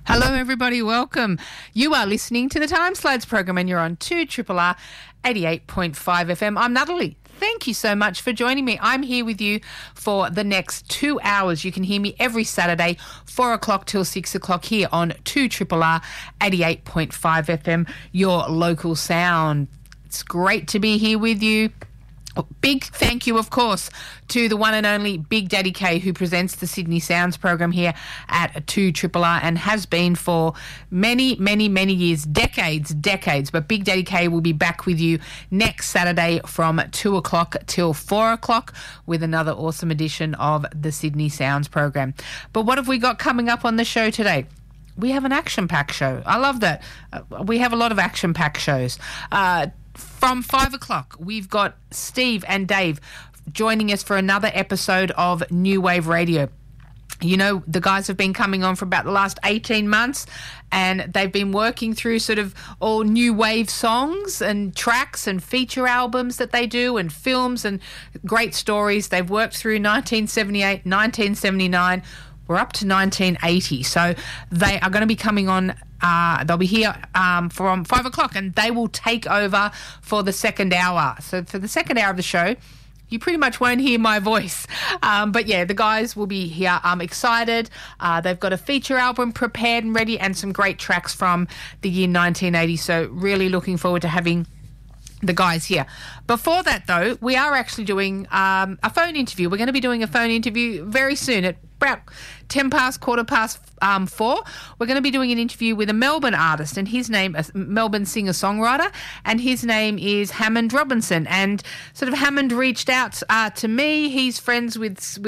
Hello, everybody. Welcome. You are listening to the Time Slides program and you're on 2RRR 88.5 FM. I'm Natalie. Thank you so much for joining me. I'm here with you for the next 2 hours. You can hear me every Saturday, 4 o'clock till 6 o'clock here on 2RRR 88.5 FM, your local sound. It's great to be here with you. Big thank you, of course, to the one and only Big Daddy K, who presents the Sydney Sounds program here at 2RRR and has been for many, many, many years, decades. But Big Daddy K will be back with you next Saturday from 2 o'clock till 4 o'clock with another awesome edition of the Sydney Sounds program. But what have we got coming up on the show today? We have an action-packed show. I love that. We have a lot of action-packed shows. From 5 o'clock, we've got Steve and Dave joining us for another episode of New Wave Radio. You know, the guys have been coming on for about the last 18 months and they've been working through sort of all new wave songs and tracks and feature albums that they do and films and great stories. They've worked through 1978, 1979. We're up to 1980. So they are going to be coming on. They'll be here from 5 o'clock and they will take over for the second hour. So for the second hour of the show, you pretty much won't hear my voice. But yeah, the guys will be here. I'm excited. They've got a feature album prepared and ready and some great tracks from the year 1980. So really looking forward to having the guys here. Before that, though, we are actually doing a phone interview. We're going to be doing a phone interview very soon at about 10 past, 4:15. We're going to be doing an interview with a Melbourne artist, and his name, a Melbourne singer-songwriter, and his name is Hammond Robinson. And sort of Hammond reached out to me. He's friends with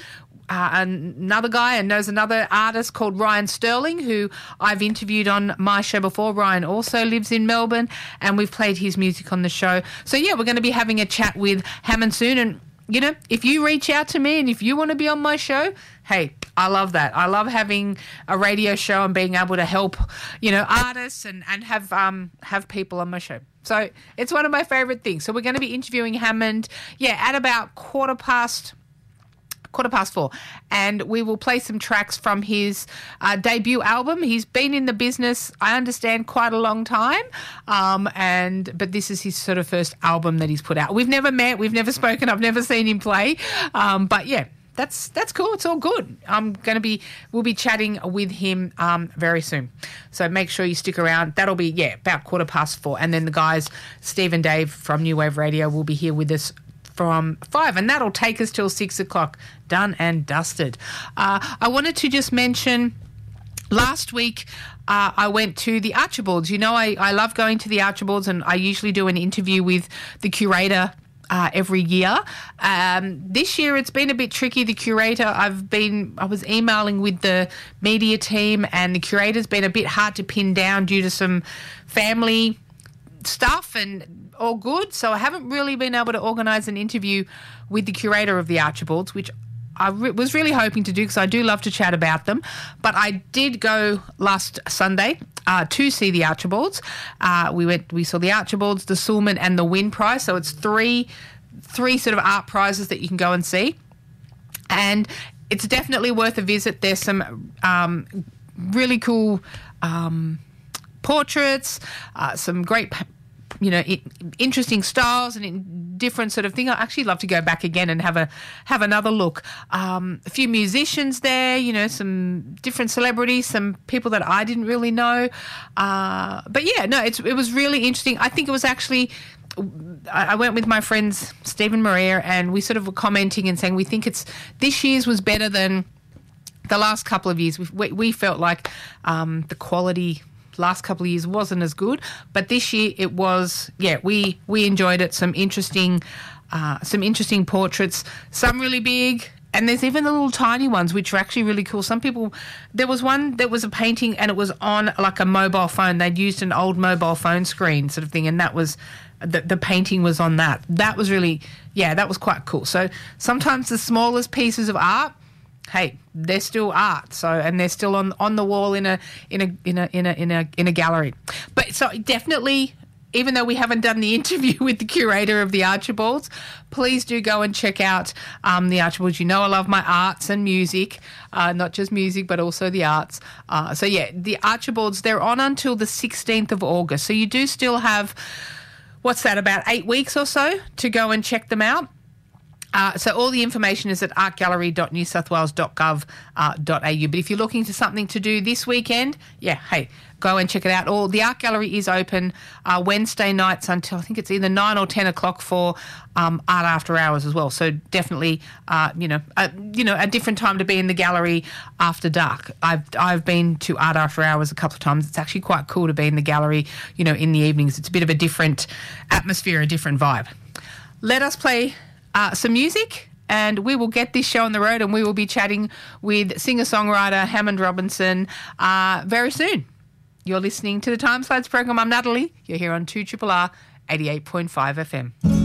another guy and knows another artist called Ryan Sterling, who I've interviewed on my show before. Ryan also lives in Melbourne and we've played his music on the show. So yeah, we're going to be having a chat with Hammond soon. And you know, if you reach out to me and if you want to be on my show, hey, I love that. I love having a radio show and being able to help, you know, artists and have people on my show. So it's one of my favorite things. So we're going to be interviewing Hammond, at about quarter past 4, and we will play some tracks from his debut album. He's been in the business, I understand, quite a long time, but this is his sort of first album that he's put out. We've never met, we've never spoken, I've never seen him play, but yeah, that's cool. It's all good. We'll be chatting with him very soon. So make sure you stick around. That'll be about 4:15, and then the guys, Steve and Dave from New Wave Radio, will be here with us from 5, and that'll take us till 6 o'clock. Done and dusted. I wanted to just mention, last week I went to the Archibalds. You know, I love going to the Archibalds, and I usually do an interview with the curator every year. This year it's been a bit tricky. The curator, I was emailing with the media team, and the curator's been a bit hard to pin down due to some family stuff and all good. So I haven't really been able to organise an interview with the curator of the Archibalds, which I was really hoping to do because I do love to chat about them. But I did go last Sunday to see the Archibalds. We saw the Archibalds, the Sulman and the Wynne Prize. So it's three sort of art prizes that you can go and see. And it's definitely worth a visit. There's some really cool portraits, some great interesting styles and different sort of thing. I actually love to go back again and have another look. A few musicians there, some different celebrities, some people that I didn't really know. But yeah, no, it was really interesting. I think it was actually, I went with my friends Steve and Maria, and we sort of were commenting and saying we think this year's was better than the last couple of years. We felt like the quality last couple of years wasn't as good, but this year it was. We enjoyed it. Some interesting portraits, some really big, and there's even the little tiny ones which are actually really cool. There was one that was a painting and it was on like a mobile phone. They'd used an old mobile phone screen sort of thing, and that was the painting was on that. That was really, that was quite cool. So sometimes the smallest pieces of art, hey, they're still art. So, and they're still on the wall in a gallery. But so definitely even though we haven't done the interview with the curator of the Archibalds, please do go and check out the Archibalds. You know I love my arts and music, not just music, but also the arts. The Archibalds, they're on until the 16th of August. So you do still have, about 8 weeks or so to go and check them out. So all the information is at artgallery.newsouthwales.gov.au. But if you're looking for something to do this weekend, go and check it out. The Art Gallery is open Wednesday nights until I think it's either 9 or 10 o'clock for art after hours as well. So definitely, a different time to be in the gallery after dark. I've been to art after hours a couple of times. It's actually quite cool to be in the gallery, in the evenings. It's a bit of a different atmosphere, a different vibe. Let us play some music, and we will get this show on the road, and we will be chatting with singer-songwriter Hammond Robinson very soon. You're listening to the Time Slides program. I'm Natalie. You're here on 2RRR 88.5 FM.